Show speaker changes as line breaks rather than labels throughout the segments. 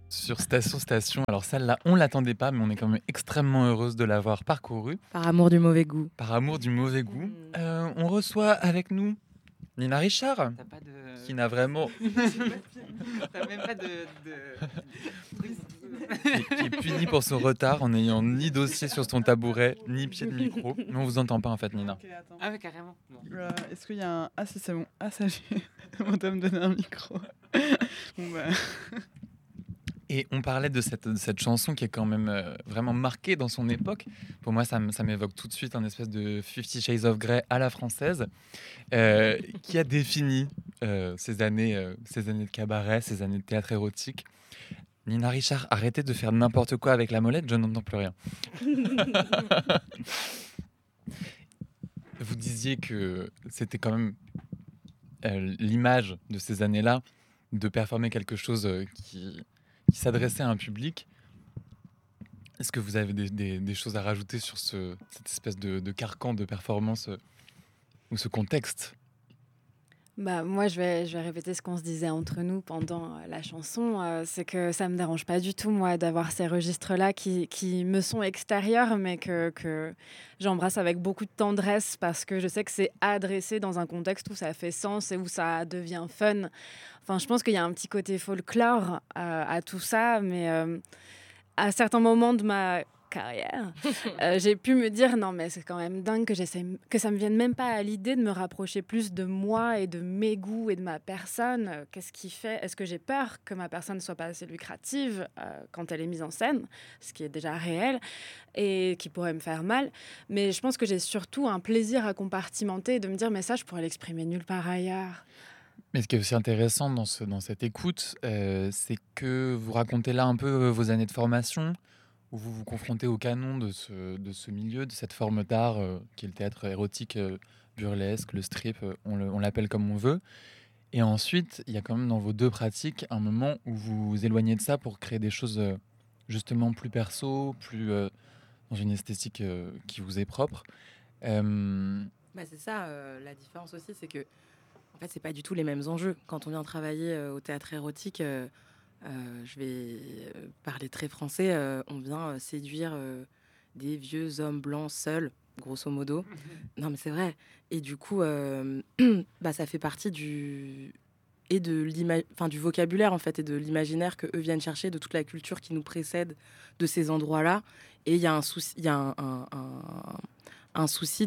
sur Station. Alors celle-là, on l'attendait pas, mais on est quand même extrêmement heureuse de l'avoir parcourue.
Par amour du mauvais goût.
Par amour du mauvais goût, on reçoit avec nous Nina Richard,
T'as pas de.
qui n'a vraiment,
T'as même pas de.
qui est punie pour son retard en n'ayant ni dossier sur son tabouret, ni pied de micro. Mais on vous entend pas en fait, Nina.
Ok, attends.
Ah, ouais, carrément. Bon.
Est-ce qu'il y a un... Ah, si, c'est bon. Ah, ça, on doit me donner un micro. Bon, bah...
Et on parlait de cette chanson qui est quand même vraiment marquée dans son époque. Pour moi, ça m'évoque tout de suite un espèce de 50 Shades of Grey à la française, qui a défini ces années de cabaret, ces années de théâtre érotique. Nina Richard, arrêtez de faire n'importe quoi avec la molette, je n'entends plus rien. Vous disiez que c'était quand même l'image de ces années-là, de performer quelque chose qui s'adressait à un public. Est-ce que vous avez des choses à rajouter sur cette espèce de carcan de performance ou ce contexte?
Bah, moi, je vais répéter ce qu'on se disait entre nous pendant la chanson. C'est que ça me dérange pas du tout, moi, d'avoir ces registres-là qui me sont extérieurs, mais que j'embrasse avec beaucoup de tendresse parce que je sais que c'est adressé dans un contexte où ça fait sens et où ça devient fun. Enfin, je pense qu'il y a un petit côté folklore à tout ça, mais à certains moments de ma carrière, j'ai pu me dire non mais c'est quand même dingue que ça me vienne même pas à l'idée de me rapprocher plus de moi et de mes goûts et de ma personne. Qu'est-ce qui fait? Est-ce que j'ai peur que ma personne ne soit pas assez lucrative quand elle est mise en scène, ce qui est déjà réel et qui pourrait me faire mal. Mais je pense que j'ai surtout un plaisir à compartimenter et de me dire mais ça je pourrais l'exprimer nulle part ailleurs.
Mais ce qui est aussi intéressant dans cette écoute, c'est que vous racontez là un peu vos années de formation, où vous vous confrontez au canon de ce milieu, de cette forme d'art qui est le théâtre érotique burlesque, le strip, on l'appelle comme on veut. Et ensuite, il y a quand même dans vos deux pratiques un moment où vous vous éloignez de ça pour créer des choses justement plus perso, plus dans une esthétique qui vous est propre.
Bah, c'est ça, la différence aussi, c'est que en fait, c'est pas du tout les mêmes enjeux. Quand on vient travailler au théâtre érotique, je vais parler très français, on vient séduire des vieux hommes blancs seuls, grosso modo. Non, mais c'est vrai. Et du coup, bah, ça fait partie du vocabulaire en fait et de l'imaginaire que eux viennent chercher, de toute la culture qui nous précède de ces endroits-là. Et il y a un souci, il y a un souci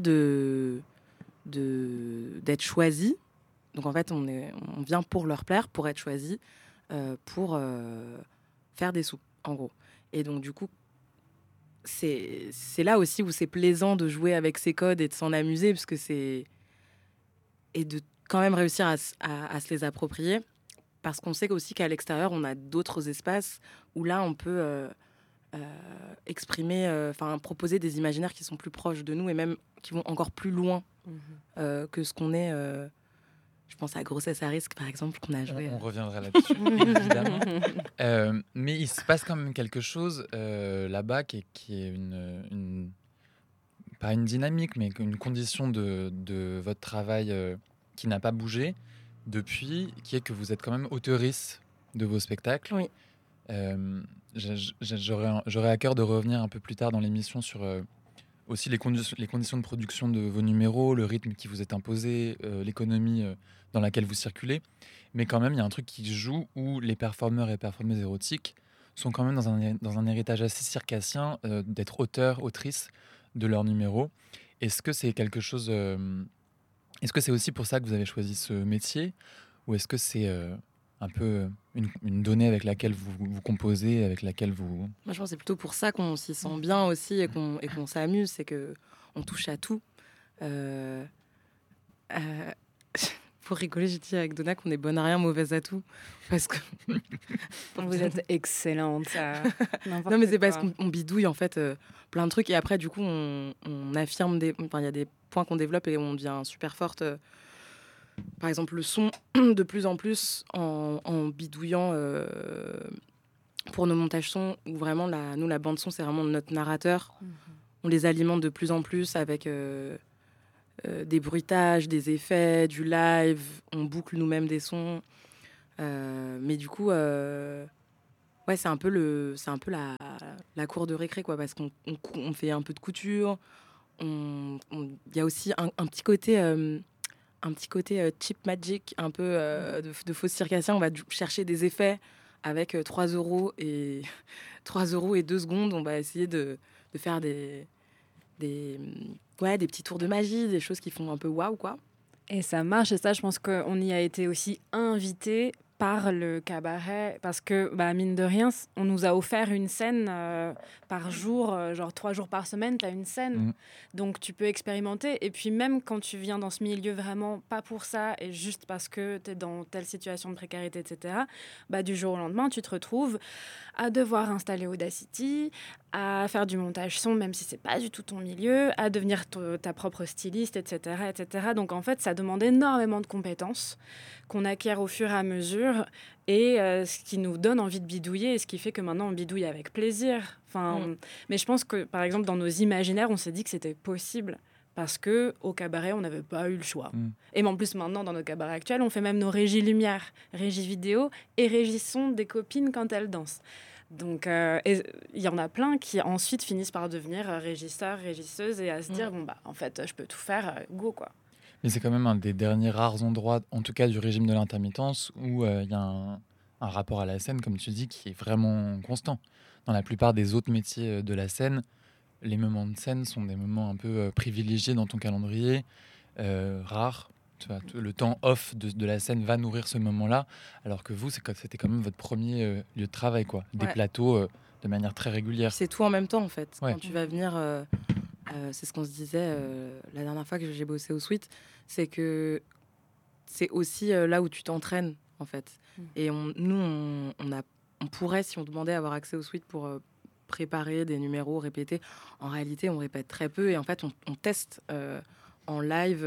d'être choisi. Donc en fait, on vient pour leur plaire, pour être choisi, pour faire des sous, en gros. Et donc du coup, c'est là aussi où c'est plaisant de jouer avec ces codes et de s'en amuser, parce que et de quand même réussir à se les approprier, parce qu'on sait aussi qu'à l'extérieur, on a d'autres espaces où là, on peut exprimer, proposer des imaginaires qui sont plus proches de nous et même qui vont encore plus loin que ce qu'on est. Je pense à Grossesse à risque, par exemple, qu'on a joué.
On reviendra là-dessus, évidemment. Mais il se passe quand même quelque chose là-bas qui est pas une dynamique, mais une condition de votre travail qui n'a pas bougé depuis, qui est que vous êtes quand même auteurice de vos spectacles.
Oui.
J'aurais à cœur de revenir un peu plus tard dans l'émission sur aussi les conditions de production de vos numéros, le rythme qui vous est imposé, l'économie dans laquelle vous circulez. Mais quand même, il y a un truc qui joue où les performeurs et performeuses érotiques sont quand même dans un héritage assez circassien d'être auteurs, autrices de leurs numéros. Est-ce que c'est quelque chose... est-ce que c'est aussi pour ça que vous avez choisi ce métier? Ou est-ce que c'est un peu une donnée avec laquelle vous composez, avec laquelle vous...
Moi, je pense que c'est plutôt pour ça qu'on s'y sent bien aussi et qu'on s'amuse, c'est qu'on touche à tout. Pour rigoler, j'ai dit avec Donna qu'on est bonne à rien, mauvaise à tout. Parce que...
Vous êtes excellente.
Non, mais c'est parce qu'on bidouille en fait plein de trucs et après, du coup, on affirme il y a des points qu'on développe et on devient super forte. Par exemple, le son, de plus en plus, en bidouillant pour nos montages son, où vraiment, nous, la bande-son, c'est vraiment notre narrateur. On les alimente de plus en plus avec des bruitages, des effets, du live. On boucle nous-mêmes des sons. Mais du coup, Ouais, c'est un peu la cour de récré, quoi, parce qu'on fait un peu de couture. Il y a aussi un petit côté cheap magic, un peu de faux circassien. On va chercher des effets avec 3 euros et 3 euros et 2 secondes. On va essayer de faire des petits tours de magie, des choses qui font un peu waouh, quoi.
Et ça marche, et ça, je pense qu'on y a été aussi invité par le cabaret, parce que, bah, mine de rien, on nous a offert une scène par jour, genre 3 jours par semaine, tu as une scène.
Mhm.
Donc tu peux expérimenter, et puis même quand tu viens dans ce milieu vraiment pas pour ça, et juste parce que tu es dans telle situation de précarité, etc., bah, du jour au lendemain, tu te retrouves à devoir installer Audacity, à faire du montage son, même si c'est pas du tout ton milieu, à devenir ta propre styliste, etc., etc. Donc en fait, ça demande énormément de compétences qu'on acquiert au fur et à mesure, et ce qui nous donne envie de bidouiller, et ce qui fait que maintenant on bidouille avec plaisir. Mais je pense que, par exemple, dans nos imaginaires, on s'est dit que c'était possible. Parce que au cabaret, on n'avait pas eu le choix. Et en plus, maintenant, dans nos cabarets actuels, on fait même nos régies lumière, régies vidéo et régies son des copines quand elles dansent. Donc, il y en a plein qui ensuite finissent par devenir régisseurs, régisseuses, et à se dire, bon, bah, en fait, je peux tout faire, go, quoi.
Mais c'est quand même un des derniers rares endroits, en tout cas du régime de l'intermittence, où il y a un rapport à la scène, comme tu dis, qui est vraiment constant. Dans la plupart des autres métiers de la scène, les moments de scène sont des moments un peu privilégiés dans ton calendrier, rares. Tu vois, le temps off de la scène va nourrir ce moment-là, alors que vous, c'était quand même votre premier lieu de travail, quoi. Des
Ouais.
plateaux de manière très régulière.
C'est tout en même temps, en fait.
Ouais.
Quand tu vas venir, c'est ce qu'on se disait la dernière fois que j'ai bossé au Sweet, c'est que c'est aussi là où tu t'entraînes, en fait. Et on pourrait, si on demandait, avoir accès au Sweet pour préparer des numéros, répéter. En réalité, on répète très peu, et en fait, on teste en live,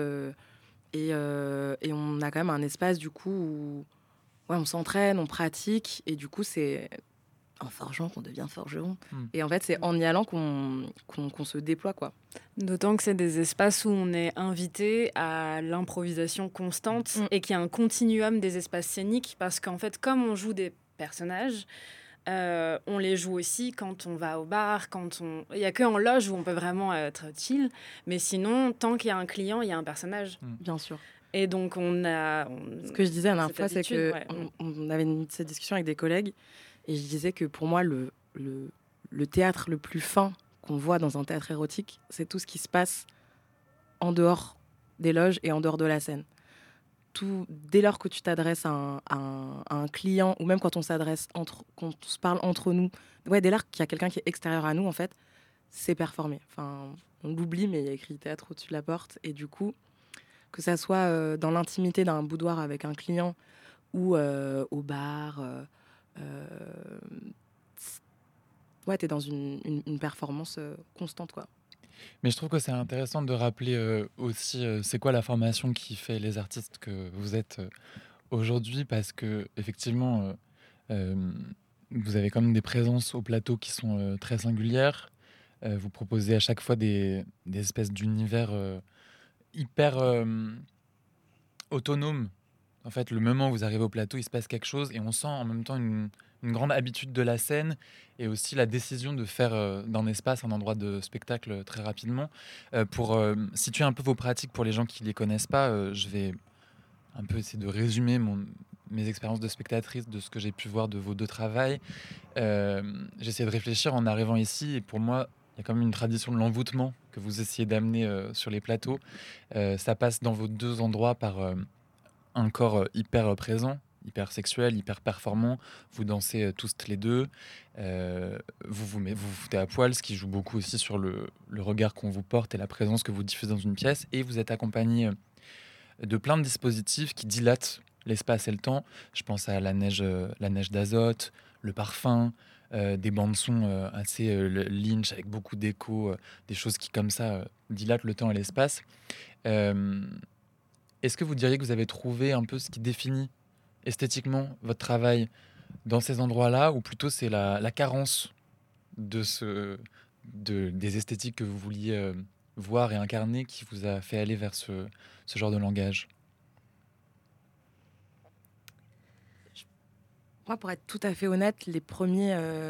et on a quand même un espace, du coup, où ouais, on s'entraîne, on pratique, et du coup, c'est en forgeant qu'on devient forgeron. Et en fait, c'est en y allant qu'on se déploie, quoi.
D'autant que c'est des espaces où on est invité à l'improvisation constante, et qu'il y a un continuum des espaces scéniques, parce qu'en fait, comme on joue des personnages, on les joue aussi quand on va au bar, il n'y a qu'en loge où on peut vraiment être chill, mais sinon, tant qu'il y a un client, il y a un personnage.
Bien sûr.
Et donc,
Ce que je disais la dernière fois, c'est que
ouais.
on avait cette discussion avec des collègues, et je disais que pour moi, le théâtre le plus fin qu'on voit dans un théâtre érotique, c'est tout ce qui se passe en dehors des loges et en dehors de la scène. Dès lors que tu t'adresses à un client, ou même quand on s'adresse quand on se parle entre nous, ouais, dès lors qu'il y a quelqu'un qui est extérieur à nous, en fait, c'est performé. Enfin, on l'oublie, mais il y a écrit théâtre au-dessus de la porte. Et du coup, que ça soit dans l'intimité d'un boudoir avec un client, ou au bar, ouais, t'es dans une performance constante, quoi.
Mais je trouve que c'est intéressant de rappeler aussi c'est quoi la formation qui fait les artistes que vous êtes aujourd'hui, parce que effectivement vous avez quand même des présences au plateau qui sont très singulières. Vous proposez à chaque fois des espèces d'univers hyper autonomes. En fait, le moment où vous arrivez au plateau, il se passe quelque chose, et on sent en même temps une grande habitude de la scène, et aussi la décision de faire d'un espace un endroit de spectacle très rapidement. Pour situer un peu vos pratiques pour les gens qui ne les connaissent pas, je vais un peu essayer de résumer mes expériences de spectatrice, de ce que j'ai pu voir de vos deux travails. J'ai essayé de réfléchir en arrivant ici, et pour moi, il y a quand même une tradition de l'envoûtement que vous essayez d'amener sur les plateaux. Ça passe dans vos deux endroits par un corps hyper présent, hyper sexuel, hyper performant. Vous dansez tous les deux. Vous foutez à poil, ce qui joue beaucoup aussi sur le regard qu'on vous porte et la présence que vous diffusez dans une pièce. Et vous êtes accompagné de plein de dispositifs qui dilatent l'espace et le temps. Je pense à la neige d'azote, le parfum, des bandes-son assez Lynch, avec beaucoup d'écho, des choses qui, comme ça, dilatent le temps et l'espace. Est-ce que vous diriez que vous avez trouvé un peu ce qui définit esthétiquement votre travail dans ces endroits-là, ou plutôt c'est la carence des esthétiques que vous vouliez voir et incarner qui vous a fait aller vers ce genre de langage?
Moi, pour être tout à fait honnête, les premiers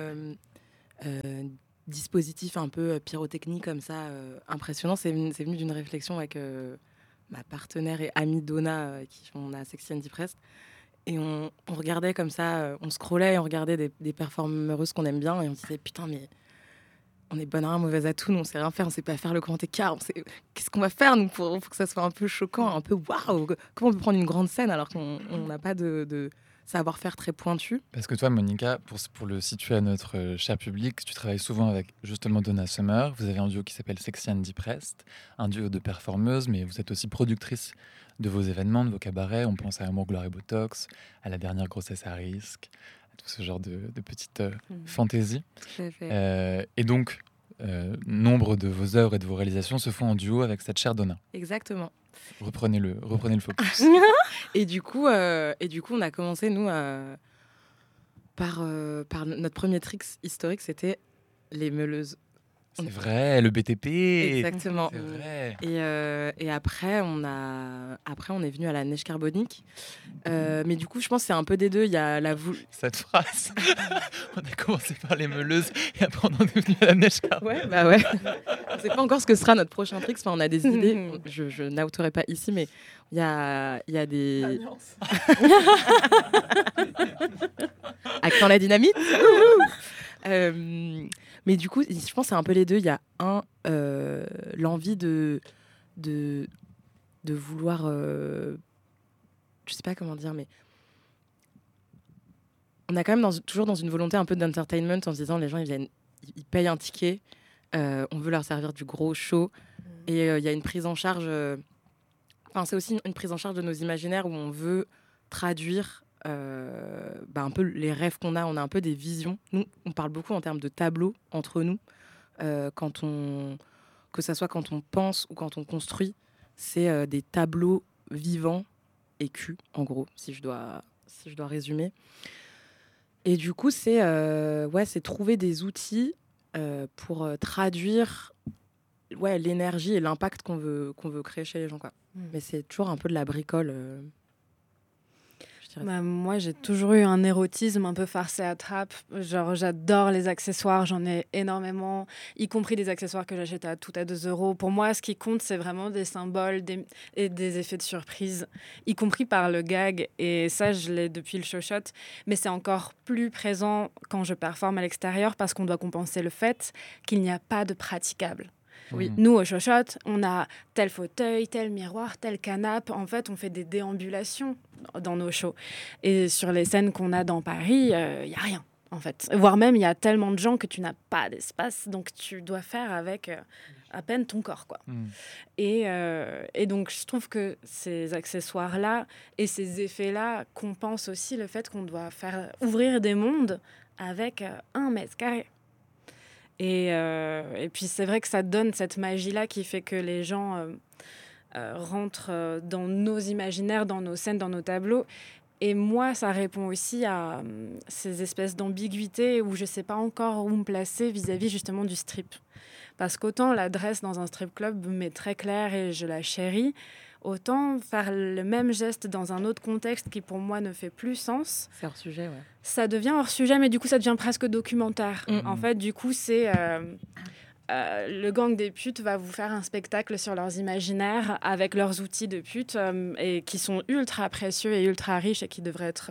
dispositifs un peu pyrotechniques comme ça, impressionnants, c'est venu d'une réflexion avec ma partenaire et amie Donna, qui on a Sexy and Depressed. Et on regardait comme ça, on scrollait et on regardait des performeuses qu'on aime bien et on se disait putain, mais on est bonne à rien, mauvaise à tout, nous on sait rien faire, on sait pas faire le grand écart, qu'est-ce qu'on va faire nous pour que ça soit un peu choquant, un peu waouh, comment on peut prendre une grande scène alors qu'on n'a pas de savoir-faire très pointu.
Parce que toi, Monica, pour le situer à notre cher public, tu travailles souvent avec justement Donna Summer. Vous avez un duo qui s'appelle Sexy and Depressed, un duo de performeuses, mais vous êtes aussi productrice de vos événements, de vos cabarets. On pense à Amour, Gloire et Botox, à la dernière grossesse à risque, à tout ce genre de petites fantaisies.
Tout à fait.
Et donc, nombre de vos œuvres et de vos réalisations se font en duo avec cette chère Donna.
Exactement.
Reprenez le focus.
Et du coup, on a commencé, nous, par notre premier trick historique, c'était les meuleuses.
C'est vrai, le BTP.
Exactement.
C'est vrai.
Et après, on est venu à la neige carbonique. Mais du coup, je pense que c'est un peu des deux. Il y a
Cette phrase. On a commencé par les meuleuses et après on en est venu à la neige carbonique.
Ouais, bah ouais. On sait pas encore ce que sera notre prochain trick. Enfin, on a des idées. Je n'outerai pas ici, mais il y a des... Accent la dynamite. Mais du coup, je pense que c'est un peu les deux. Il y a l'envie de vouloir... je sais pas comment dire, mais... On a quand même toujours dans une volonté un peu d'entertainment en se disant les gens ils payent un ticket, on veut leur servir du gros show et il y a une prise en charge. C'est aussi une prise en charge de nos imaginaires où on veut traduire un peu les rêves qu'on a. On a un peu des visions. Nous, on parle beaucoup en termes de tableaux entre nous. Que ça soit quand on pense ou quand on construit, c'est des tableaux vivants écus, en gros, si je dois résumer. Et du coup, c'est trouver des outils pour traduire l'énergie et l'impact qu'on veut créer chez les gens, quoi. Mais c'est toujours un peu de la bricole.
Moi, j'ai toujours eu un érotisme un peu farcé à trappe. Genre, j'adore les accessoires, j'en ai énormément, y compris des accessoires que j'achète à 2 euros. Pour moi, ce qui compte, c'est vraiment des symboles et des effets de surprise, y compris par le gag. Et ça, je l'ai depuis le showshot. Mais c'est encore plus présent quand je performe à l'extérieur parce qu'on doit compenser le fait qu'il n'y a pas de praticable.
Oui.
Nous, au showshot, on a tel fauteuil, tel miroir, tel canapé. En fait, on fait des déambulations dans nos shows. Et sur les scènes qu'on a dans Paris, il n'y a rien, en fait. Voire même, il y a tellement de gens que tu n'as pas d'espace. Donc, tu dois faire avec à peine ton corps, quoi. Et donc, je trouve que ces accessoires-là et ces effets-là compensent aussi le fait qu'on doit faire ouvrir des mondes avec 1 mètre carré. Et puis c'est vrai que ça donne cette magie-là qui fait que les gens rentrent dans nos imaginaires, dans nos scènes, dans nos tableaux. Et moi, ça répond aussi à ces espèces d'ambiguïté où je ne sais pas encore où me placer vis-à-vis justement du strip. Parce qu'autant la dress dans un strip club m'est très claire et je la chéris, autant faire le même geste dans un autre contexte qui pour moi ne fait plus sens.
C'est hors sujet, ouais.
Ça devient hors sujet, mais du coup ça devient presque documentaire. En fait, du coup, c'est le gang des putes va vous faire un spectacle sur leurs imaginaires avec leurs outils de pute et qui sont ultra précieux et ultra riches et qui devraient être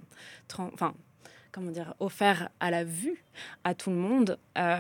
offert à la vue à tout le monde.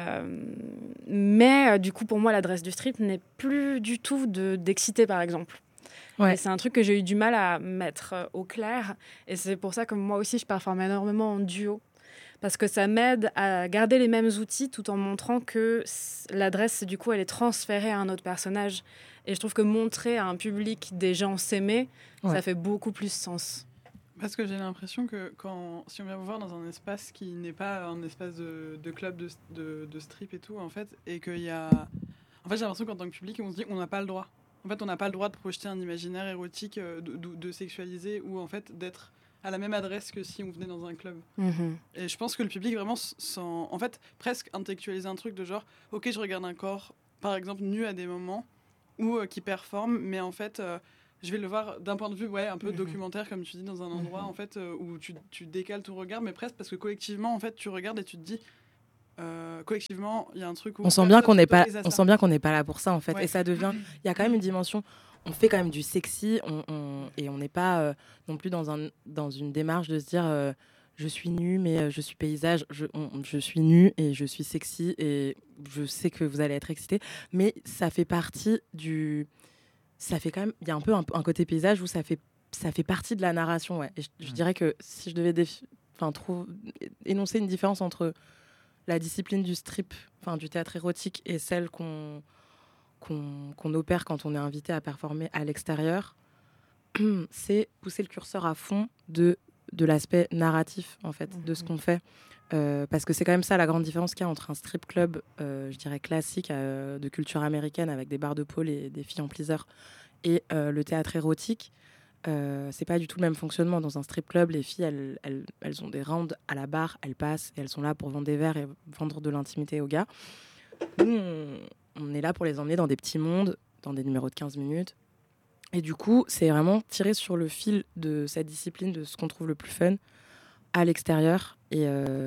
Mais du coup, pour moi, l'adresse du strip n'est plus du tout d'exciter, par exemple. Ouais. Et c'est un truc que j'ai eu du mal à mettre au clair. Et c'est pour ça que moi aussi, je performe énormément en duo. Parce que ça m'aide à garder les mêmes outils tout en montrant que l'adresse, du coup, elle est transférée à un autre personnage. Et je trouve que montrer à un public des gens s'aimer, ça fait beaucoup plus sens.
Parce que j'ai l'impression que si on vient vous voir dans un espace qui n'est pas un espace de club de strip et tout, en fait, et qu'il y a... En fait, j'ai l'impression qu'en tant que public, on se dit qu'on n'a pas le droit. En fait, on n'a pas le droit de projeter un imaginaire érotique, de sexualiser ou en fait d'être à la même adresse que si on venait dans un club. Et je pense que le public vraiment en fait, presque intellectualiser un truc de genre, ok, je regarde un corps, par exemple, nu à des moments ou qui performe, mais en fait... je vais le voir d'un point de vue un peu
Mhm.
documentaire, comme tu dis, dans un endroit en fait, où tu décales ton regard, mais presque parce que collectivement, en fait, tu regardes et tu te dis, collectivement, il y a un truc où
On sent bien qu'on n'est pas,
s'autorise à
on
ça.
sent bien qu'on n'est pas là pour ça en fait.
Ouais.
Et ça devient, il y a quand même une dimension. On fait quand même du sexy, et on n'est pas non plus dans une démarche de se dire je suis nue mais je suis paysage. Je suis nue et je suis sexy et je sais que vous allez être excité. Mais ça fait partie ça fait quand même, il y a un peu un côté paysage où ça fait partie de la narration. Ouais. Et je dirais que si je devais énoncer une différence entre la discipline du strip, enfin du théâtre érotique, et celle qu'on opère quand on est invité à performer à l'extérieur, c'est pousser le curseur à fond de l'aspect narratif, en fait, de ce qu'on fait. Parce que c'est quand même ça la grande différence qu'il y a entre un strip club, je dirais classique, de culture américaine, avec des barres de pôle et des filles en pleaser, et le théâtre érotique. C'est pas du tout le même fonctionnement. Dans un strip club, les filles, elles ont des rounds à la barre, elles passent et elles sont là pour vendre des verres et vendre de l'intimité aux gars. Nous, on est là pour les emmener dans des petits mondes, dans des numéros de 15 minutes. Et du coup, c'est vraiment tirer sur le fil de cette discipline, de ce qu'on trouve le plus fun à l'extérieur. Et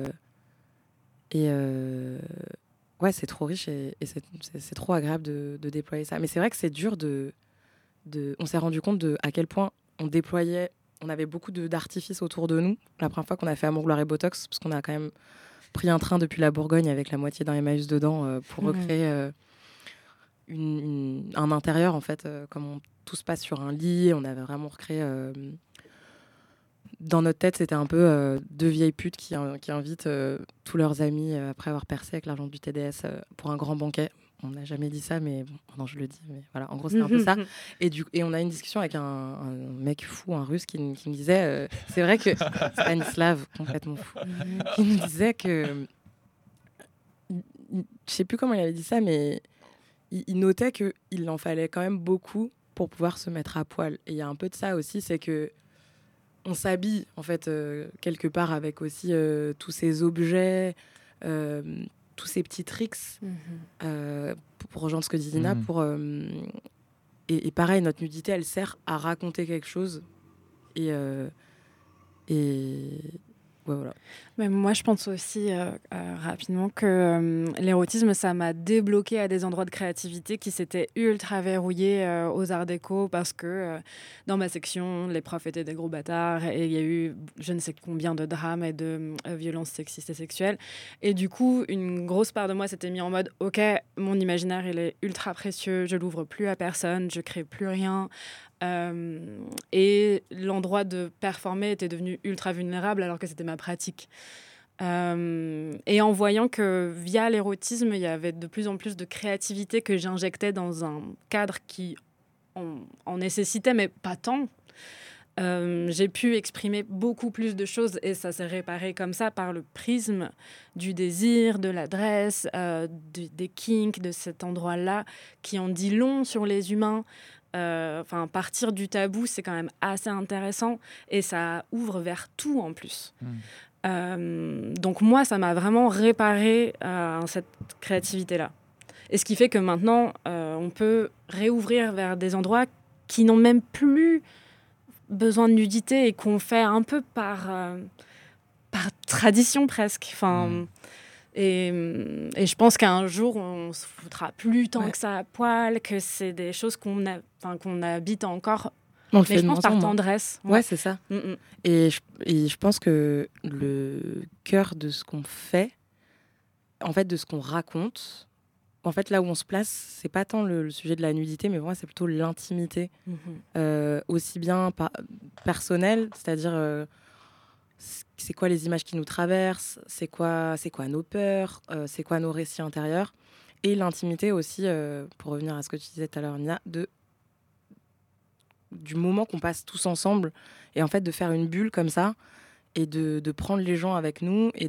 ouais, c'est trop riche et c'est trop agréable de déployer ça. Mais c'est vrai que c'est dur on s'est rendu compte à quel point on avait beaucoup d'artifices autour de nous. La première fois qu'on a fait Amour, Gloire et Botox, parce qu'on a quand même pris un train depuis la Bourgogne avec la moitié d'un Emmaüs dedans pour recréer un intérieur, en fait, comme tout se passe sur un lit. On avait vraiment recréé... dans notre tête, c'était un peu deux vieilles putes qui invitent tous leurs amis après avoir percé avec l'argent du TDS pour un grand banquet. On n'a jamais dit ça, mais bon, non, je le dis. Mais voilà, en gros, c'est un peu ça. Et on a une discussion avec un mec fou, un russe, qui me disait... c'est vrai que... Stanislav, complètement fou. Qui nous disait que... Je sais plus comment il avait dit ça, mais il notait qu'il en fallait quand même beaucoup pour pouvoir se mettre à poil. Et il y a un peu de ça aussi, c'est que on s'habille, en fait, quelque part avec aussi tous ces objets, tous ces petits tricks, pour rejoindre ce que dit Dina, et pareil, notre nudité, elle sert à raconter quelque chose. Et ouais, voilà.
Mais moi, je pense aussi rapidement que l'érotisme, ça m'a débloqué à des endroits de créativité qui s'étaient ultra verrouillés aux arts déco parce que dans ma section, les profs étaient des gros bâtards et il y a eu je ne sais combien de drames et de violences sexistes et sexuelles. Et du coup, une grosse part de moi s'était mis en mode « Ok, mon imaginaire, il est ultra précieux, je l'ouvre plus à personne, je crée plus rien. » Et l'endroit de performer était devenu ultra vulnérable alors que c'était ma pratique. Et en voyant que via l'érotisme, il y avait de plus en plus de créativité que j'injectais dans un cadre qui en nécessitait, mais pas tant. J'ai pu exprimer beaucoup plus de choses et ça s'est réparé comme ça par le prisme du désir, de l'adresse, des kinks, de cet endroit-là qui en dit long sur les humains. Partir du tabou, c'est quand même assez intéressant et ça ouvre vers tout en plus. Donc moi, ça m'a vraiment réparé cette créativité-là. Et ce qui fait que maintenant, on peut réouvrir vers des endroits qui n'ont même plus besoin de nudité et qu'on fait un peu par tradition presque. Et je pense qu'un jour, on se foutra plus tant que ça à poil, que c'est des choses qu'on habite encore.
On le
mais
fait
je pense par
ensemble,
tendresse.
Ouais, c'est ça. Et je pense que le cœur de ce qu'on fait, en fait, de ce qu'on raconte, en fait, là où on se place, c'est pas tant le sujet de la nudité, mais pour moi, c'est plutôt l'intimité. Aussi bien personnelle, c'est-à-dire... c'est quoi les images qui nous traversent, c'est quoi nos peurs, c'est quoi nos récits intérieurs, et l'intimité aussi, pour revenir à ce que tu disais tout à l'heure, Nia, du moment qu'on passe tous ensemble, et en fait de faire une bulle comme ça, et de prendre les gens avec nous, et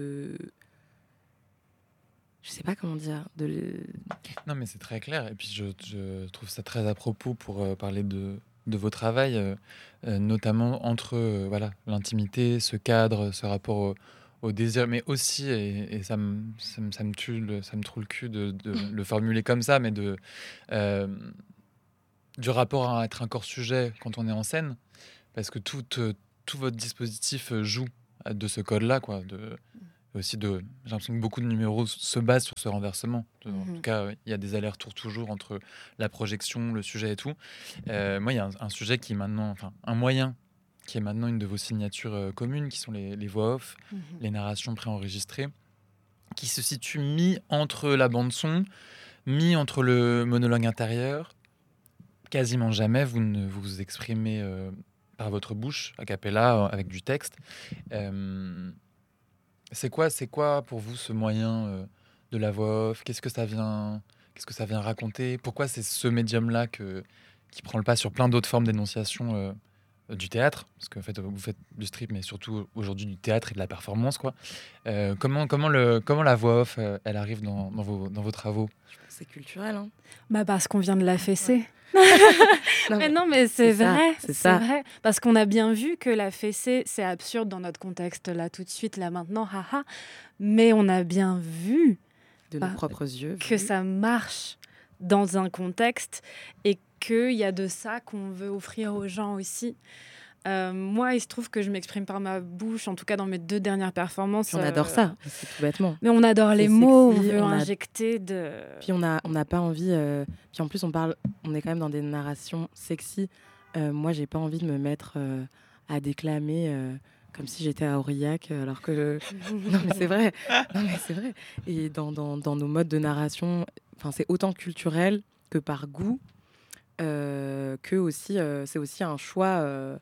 je sais pas comment dire.
Non, mais c'est très clair, et puis je trouve ça très à propos pour parler de vos travails, notamment entre l'intimité, ce cadre, ce rapport au désir, mais aussi, et ça me troue le cul de le formuler comme ça, mais du rapport à être un corps-sujet quand on est en scène, parce que tout votre dispositif joue de ce code-là, quoi. J'ai l'impression que beaucoup de numéros se basent sur ce renversement. En tout cas, il y a des allers-retours toujours entre la projection, le sujet et tout. Moi, il y a un sujet qui est maintenant, enfin, un moyen qui est maintenant une de vos signatures communes, qui sont les voix off, les narrations préenregistrées, qui se situe mis entre la bande-son, mis entre le monologue intérieur. Quasiment jamais vous ne vous exprimez par votre bouche, a cappella, avec du texte. C'est quoi pour vous ce moyen de la voix off ? Qu'est-ce que ça vient raconter ? Pourquoi c'est ce médium-là qui prend le pas sur plein d'autres formes d'énonciation du théâtre ? Parce qu'en fait, vous faites du strip, mais surtout aujourd'hui du théâtre et de la performance, quoi. Comment la voix off, elle arrive dans vos travaux ?
Je pense que c'est culturel. Hein.
Bah parce qu'on vient de la fessée.
Non,
Mais non, mais c'est vrai,
c'est ça.
vrai. Parce qu'on a bien vu que la fessée, c'est absurde dans notre contexte, là, tout de suite, là, maintenant, haha. Mais on a bien vu
De nos propres yeux.
que ça marche dans un contexte et qu'il y a de ça qu'on veut offrir aux gens aussi. Moi, il se trouve que je m'exprime par ma bouche, en tout cas dans mes 2 dernières performances.
Puis on adore ça, c'est tout bêtement.
Mais on adore les
C'est
mots,
sexy,
on veut
on a-
injecter de...
Puis on n'a pas envie. Puis en plus, on est quand même dans des narrations sexy. Moi, j'ai pas envie de me mettre à déclamer comme si j'étais à Aurillac, alors que. Non, mais c'est vrai. Non, mais c'est vrai. Et dans nos modes de narration, c'est autant culturel que par goût, que aussi, c'est aussi un choix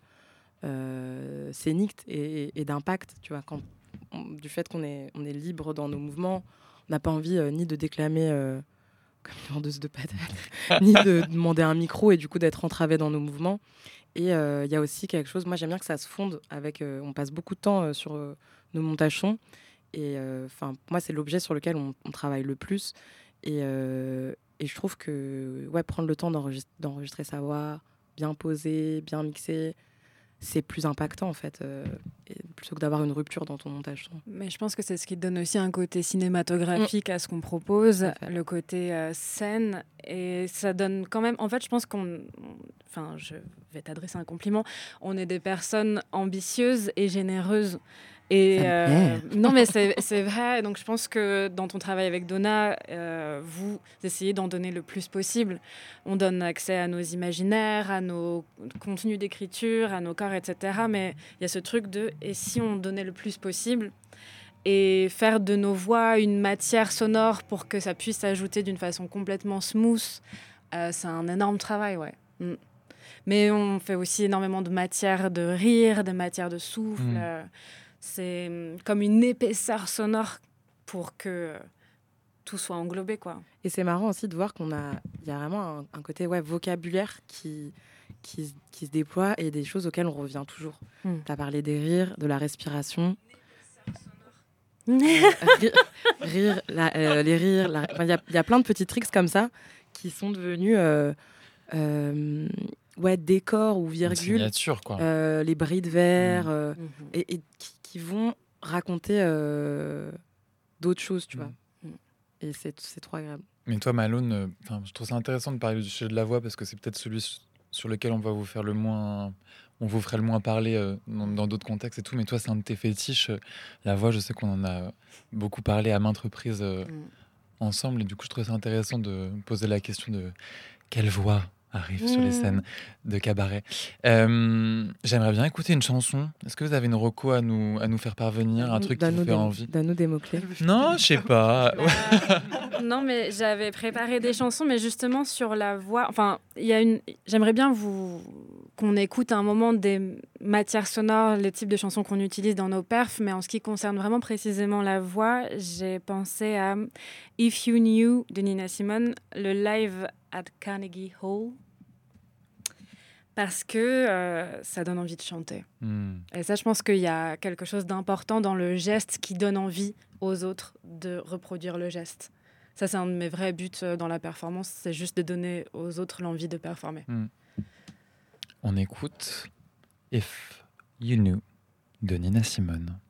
scénique et d'impact. Tu vois, du fait qu'on est libre dans nos mouvements, on n'a pas envie ni de déclamer comme une vendeuse de patates, ni de demander un micro et du coup d'être entravé dans nos mouvements. Et il y a aussi quelque chose, moi j'aime bien que ça se fonde avec, on passe beaucoup de temps sur nos montages son. Et moi c'est l'objet sur lequel on travaille le plus. Et je trouve que prendre le temps d'enregistrer sa voix, bien posée, bien mixée, c'est plus impactant en fait, plutôt que d'avoir une rupture dans ton montage son.
Mais je pense que c'est ce qui donne aussi un côté cinématographique à ce qu'on propose, le côté scène, et ça donne quand même... En fait, je pense je vais t'adresser un compliment, on est des personnes ambitieuses et généreuses. Et non, mais c'est vrai. Donc, je pense que dans ton travail avec Donna, vous essayez d'en donner le plus possible. On donne accès à nos imaginaires, à nos contenus d'écriture, à nos corps, etc. Mais il y a ce truc de « et si on donnait le plus possible ?» et faire de nos voix une matière sonore pour que ça puisse s'ajouter d'une façon complètement smooth, c'est un énorme travail, ouais. Mais on fait aussi énormément de matière de rire, de matière de souffle. C'est comme une épaisseur sonore pour que tout soit englobé, quoi.
Et c'est marrant aussi de voir il y a vraiment un côté vocabulaire qui se déploie et des choses auxquelles on revient toujours. Tu as parlé des rires, de la respiration. Les rires, il y a plein de petits tricks comme ça qui sont devenus décors ou virgules.
Signature, quoi.
Les bris de verre et qui vont raconter d'autres choses, tu vois. Et c'est trop agréable.
Mais toi, Malone, je trouve ça intéressant de parler du sujet de la voix parce que c'est peut-être celui sur lequel on vous ferait le moins parler dans d'autres contextes et tout. Mais toi, c'est un de tes fétiches. La voix, je sais qu'on en a beaucoup parlé à maintes reprises ensemble. Et du coup, je trouve ça intéressant de poser la question de quelle voix arrive sur les scènes de cabaret. J'aimerais bien écouter une chanson. Est-ce que vous avez une reco à nous faire parvenir, un truc qui vous fait envie ?
Donne-nous des mots-clés.
Non, je sais pas.
Non, mais j'avais préparé des chansons, mais justement sur la voix. J'aimerais bien qu'on écoute à un moment des matières sonores, les types de chansons qu'on utilise dans nos perfs, mais en ce qui concerne vraiment précisément la voix, j'ai pensé à If You Knew de Nina Simone, le live at Carnegie Hall. Parce que ça donne envie de chanter. Et ça, je pense qu'il y a quelque chose d'important dans le geste qui donne envie aux autres de reproduire le geste. Ça, c'est un de mes vrais buts dans la performance, c'est juste de donner aux autres l'envie de performer.
On écoute If You Knew de Nina Simone.